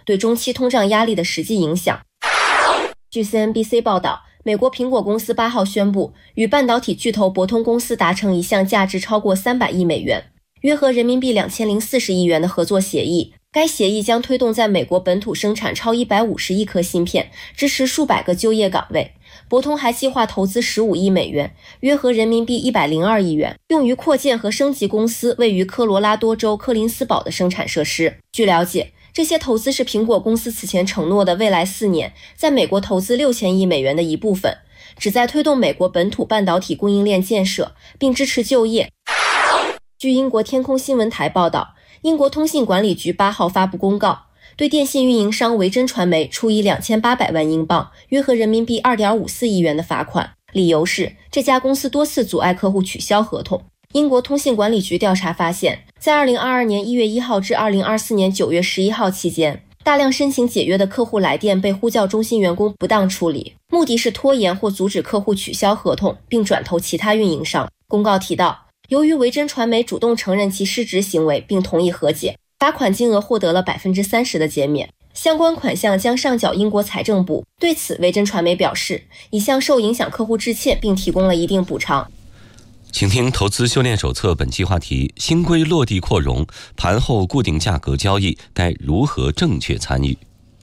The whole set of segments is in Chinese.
对中期通胀压力的实际影响。据 CNBC 报道，美国苹果公司8号宣布与半导体巨头博通公司达成一项价值超过300亿美元，约合人民币2040亿元的合作协议。该协议将推动在美国本土生产超150亿颗芯片，支持数百个就业岗位。博通还计划投资15亿美元，约合人民币102亿元，用于扩建和升级公司位于科罗拉多州柯林斯堡的生产设施。据了解，这些投资是苹果公司此前承诺的未来4年在美国投资6000亿美元的一部分，旨在推动美国本土半导体供应链建设，并支持就业。据英国天空新闻台报道，英国通信管理局8号发布公告，对电信运营商维珍传媒处以2800万英镑，约合人民币2.54亿元的罚款，理由是这家公司多次阻碍客户取消合同。英国通信管理局调查发现，在2022年1月1号至2024年9月11号期间，大量申请解约的客户来电被呼叫中心员工不当处理，目的是拖延或阻止客户取消合同，并转投其他运营商。公告提到，由于维珍传媒主动承认其失职行为并同意和解，罚款金额获得了30%的减免，相关款项将上缴英国财政部。对此，维珍传媒表示已向受影响客户致歉，并提供了一定补偿。 请听投资修炼手册本期话题：新规落地扩容，盘后固定价格交易该如何正确参与？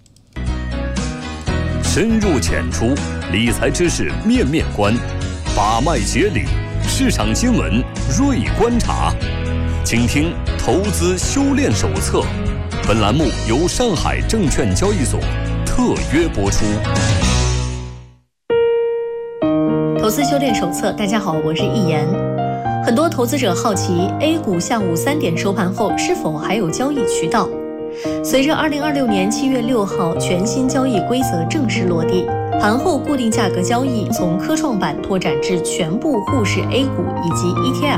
深入浅出，理财知识面面观，把脉解理，市场新闻锐观察。请听投资修炼手册。本栏目由上海证券交易所特约播出。 投资修炼手册，大家好，我是易言。很多投资者好奇 A 股下午3点收盘后是否还有交易渠道。随着2026年7月6号全新交易规则正式落地，盘后固定价格交易从科创板拓展至全部沪市 A 股以及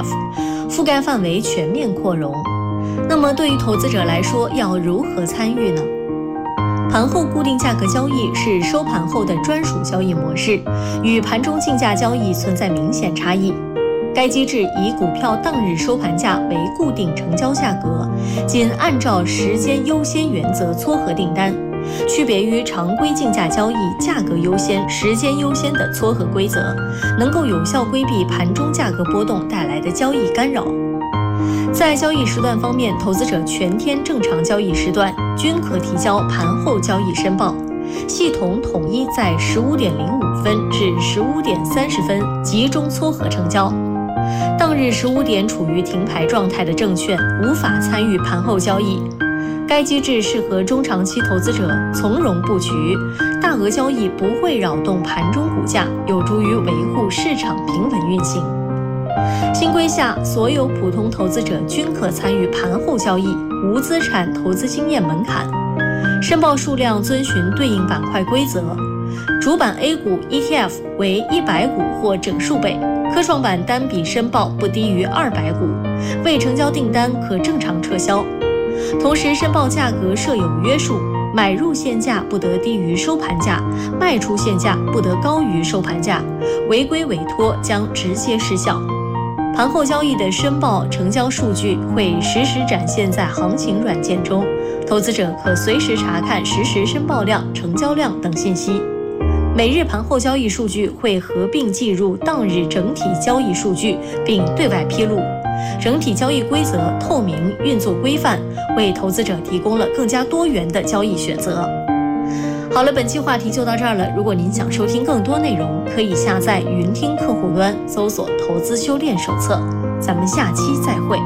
ETF， 覆盖范围全面扩容。那么对于投资者来说，要如何参与呢？盘后固定价格交易是收盘后的专属交易模式，与盘中竞价交易存在明显差异。该机制以股票当日收盘价为固定成交价格，仅按照时间优先原则撮合订单，区别于常规竞价交易价格优先、时间优先的撮合规则，能够有效规避盘中价格波动带来的交易干扰。在交易时段方面，投资者全天正常交易时段均可提交盘后交易申报，系统统一在15点05分至15点30分集中撮合成交。当日15点处于停牌状态的证券无法参与盘后交易。该机制适合中长期投资者从容布局，大额交易不会扰动盘中股价，有助于维护市场平稳运行。新规下，所有普通投资者均可参与盘后交易，无资产投资经验门槛。申报数量遵循对应板块规则，主板 A 股 ETF 为100股或整数倍，科创板单笔申报不低于200股，未成交订单可正常撤销。同时，申报价格设有约束，买入限价不得低于收盘价，卖出限价不得高于收盘价，违规委托将直接失效。盘后交易的申报成交数据会实时展现在行情软件中，投资者可随时查看实时申报量、成交量等信息。每日盘后交易数据会合并计入当日整体交易数据，并对外披露。整体交易规则透明、运作规范，为投资者提供了更加多元的交易选择。好了，本期话题就到这儿了。如果您想收听更多内容，可以下载云听客户端，搜索“投资修炼手册”。咱们下期再会。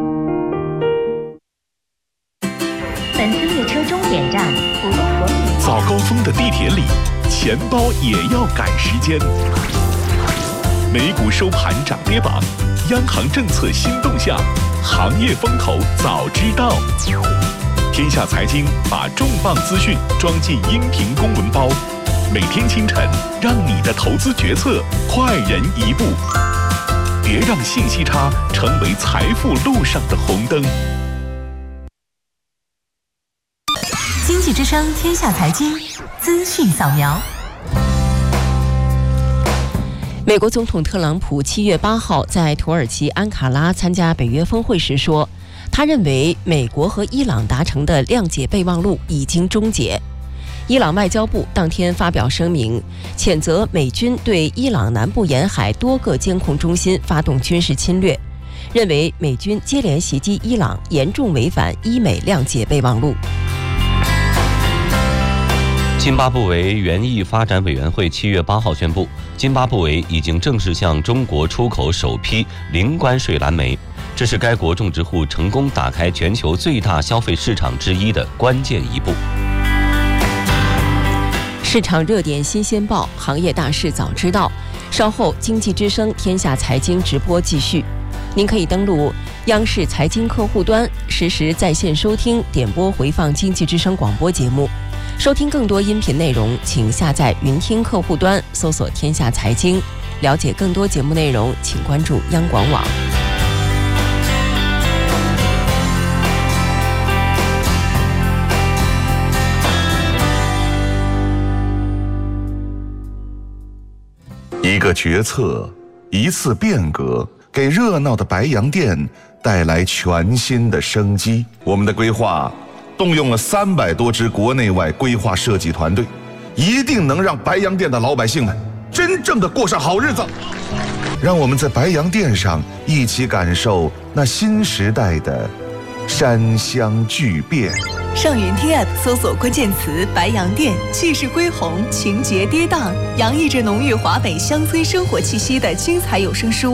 本次列车终点站普陀佛。 早高峰的地铁里，钱包也要赶时间。美股收盘涨跌榜，央行政策新动向，行业风口早知道。天下财经把重磅资讯装进音频公文包，每天清晨让你的投资决策快人一步。别让信息差成为财富路上的红灯。 经济之声天下财经资讯扫描。 美国总统特朗普7月8号在土耳其安卡拉参加北约峰会时说， 他认为美国和伊朗达成的谅解备忘录已经终结。伊朗外交部当天发表声明，谴责美军对伊朗南部沿海多个监控中心发动军事侵略，认为美军接连袭击伊朗严重违反伊美谅解备忘录。 津巴布韦园艺发展委员会7月8号宣布，津巴布韦已经正式向中国出口首批零关税蓝莓，这是该国种植户成功打开全球最大消费市场之一的关键一步。 市场热点新鲜报，行业大事早知道。稍后经济之声天下财经直播继续，您可以登录央视财经客户端，实时在线收听、点播回放经济之声广播节目。收听更多音频内容，请下载云听客户端，搜索天下财经。了解更多节目内容，请关注央广网。 一个决策，一次变革，给热闹的白洋淀带来全新的生机。我们的规划动用了300多支国内外规划设计团队，一定能让白洋淀的老百姓们真正的过上好日子。让我们在白洋淀上一起感受那新时代的山乡巨变。 上云听 App 搜索关键词“白洋淀”，气势恢宏，情节跌宕，洋溢着浓郁华北乡村生活气息的精彩有声书。